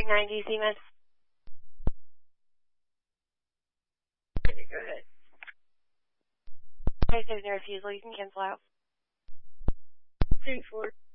9 DC, man. Okay, go ahead. Okay, so no refusal, you can cancel out. 2-4.